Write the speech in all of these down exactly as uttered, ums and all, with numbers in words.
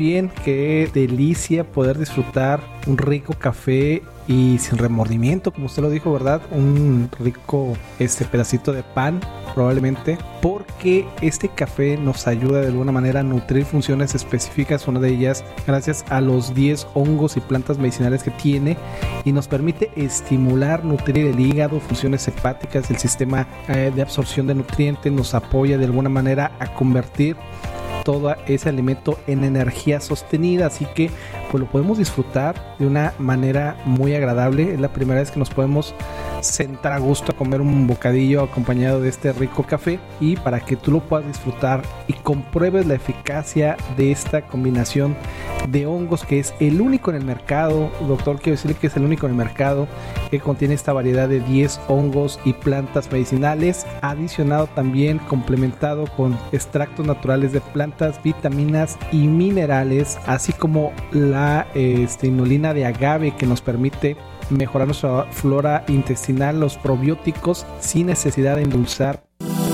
Bien, qué delicia poder disfrutar un rico café y sin remordimiento, como usted lo dijo, ¿verdad? Un rico este pedacito de pan, probablemente, porque este café nos ayuda de alguna manera a nutrir funciones específicas, una de ellas gracias a los diez hongos y plantas medicinales que tiene, y nos permite estimular, nutrir el hígado, funciones hepáticas, el sistema eh, de absorción de nutrientes, nos apoya de alguna manera a convertir todo ese alimento en energía sostenida, así que pues lo podemos disfrutar de una manera muy agradable. Es la primera vez que nos podemos sentar a gusto a comer un bocadillo acompañado de este rico café, y para que tú lo puedas disfrutar y compruebes la eficacia de esta combinación de hongos, que es el único en el mercado, doctor, quiero decirle que es el único en el mercado que contiene esta variedad de diez hongos y plantas medicinales, adicionado también, complementado con extractos naturales de plantas, vitaminas y minerales, así como la este, inulina de agave, que nos permite mejorar nuestra flora intestinal, los probióticos, sin necesidad de endulzar.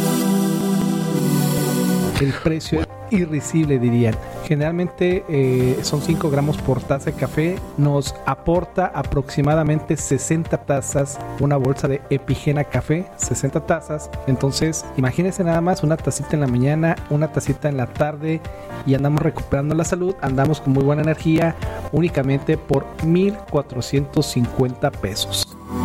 El precio es irrisible, dirían. Generalmente eh, son cinco gramos por taza de café. Nos aporta aproximadamente sesenta tazas, una bolsa de Epigena Café, sesenta tazas. Entonces, imagínense nada más, una tacita en la mañana, una tacita en la tarde, y andamos recuperando la salud, andamos con muy buena energía, únicamente por mil cuatrocientos cincuenta pesos.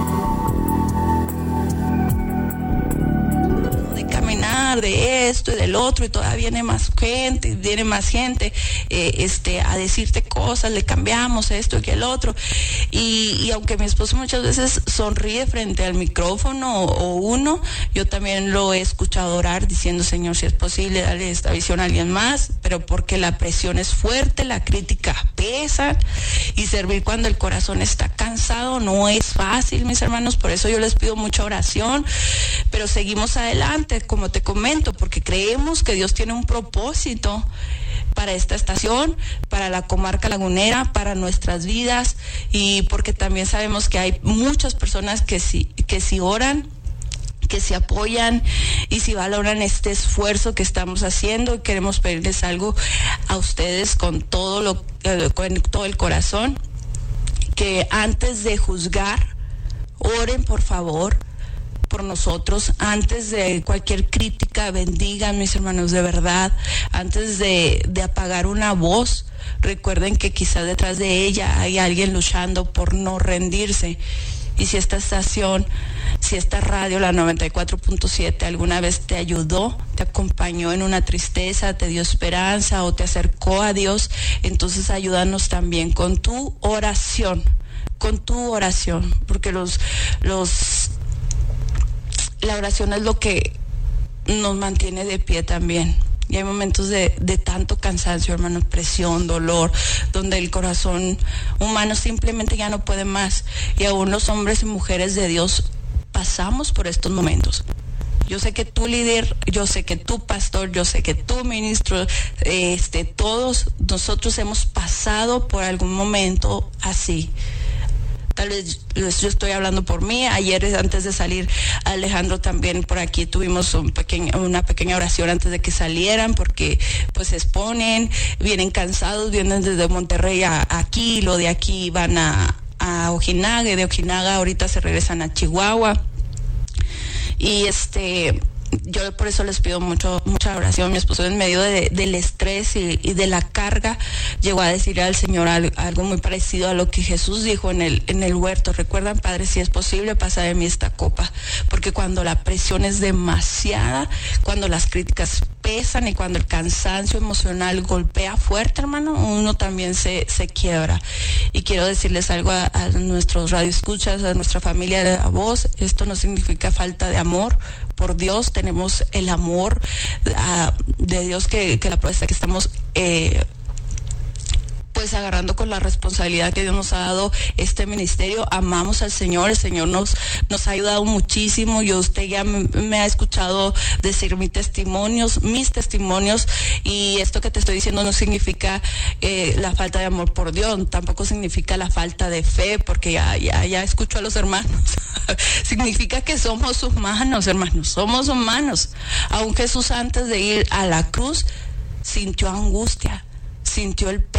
De esto y del otro, y todavía viene más gente, viene más gente eh, este, a decirte cosas, le cambiamos esto y que el otro, y, y aunque mi esposo muchas veces sonríe frente al micrófono o, o uno, yo también lo he escuchado orar diciendo: Señor, si es posible, dale esta visión a alguien más, pero porque la presión es fuerte, la crítica pesa, y servir cuando el corazón está cansado no es fácil, mis hermanos. Por eso yo les pido mucha oración, pero seguimos adelante, como te comento, porque creemos que Dios tiene un propósito para esta estación, para la comarca lagunera, para nuestras vidas, y porque también sabemos que hay muchas personas que sí, que sí oran, que se apoyan y si valoran este esfuerzo que estamos haciendo. Y queremos pedirles algo a ustedes con todo lo, con todo el corazón, que antes de juzgar, oren por favor por nosotros. Antes de cualquier crítica, bendigan, mis hermanos, de verdad. Antes de, de apagar una voz, recuerden que quizás detrás de ella hay alguien luchando por no rendirse. Y si esta estación, si esta radio, la noventa y cuatro punto siete, alguna vez te ayudó, te acompañó en una tristeza, te dio esperanza o te acercó a Dios, entonces ayúdanos también con tu oración, con tu oración, porque los, los, la oración es lo que nos mantiene de pie también. Y hay momentos de, de tanto cansancio, hermanos, presión, dolor, donde el corazón humano simplemente ya no puede más. Y aún los hombres y mujeres de Dios pasamos por estos momentos. Yo sé que tú, líder, yo sé que tú, pastor, yo sé que tú, ministro, este, todos nosotros hemos pasado por algún momento así. Tal vez yo estoy hablando por mí. Ayer, antes de salir, Alejandro también por aquí tuvimos un pequeño, una pequeña oración antes de que salieran, porque pues se exponen, vienen cansados, vienen desde Monterrey a, a aquí, lo de aquí van a, a Ojinaga, y de Ojinaga ahorita se regresan a Chihuahua. Y este... yo por eso les pido mucho, mucha oración. Mi esposo, en medio de, del estrés y, y de la carga, llegó a decirle al Señor algo, algo muy parecido a lo que Jesús dijo en el, en el huerto. Recuerdan, Padre, si es posible, pasa de mí esta copa. Porque cuando la presión es demasiada, cuando las críticas pesan y cuando el cansancio emocional golpea fuerte, hermano, uno también se, se quiebra. Y quiero decirles algo a, a nuestros radioescuchas, a nuestra familia de La Voz: esto no significa falta de amor por Dios. Tenemos el amor uh, de Dios que, que la promesa que estamos eh, pues agarrando con la responsabilidad que Dios nos ha dado este ministerio. Amamos al Señor, el Señor nos, nos ha ayudado muchísimo. Yo, usted ya me, me ha escuchado decir mis testimonios, mis testimonios, y esto que te estoy diciendo no significa eh, la falta de amor por Dios, tampoco significa la falta de fe, porque ya, ya, ya escucho a los hermanos. Significa que somos humanos, hermanos, somos humanos. Aún Jesús, antes de ir a la cruz, sintió angustia, sintió el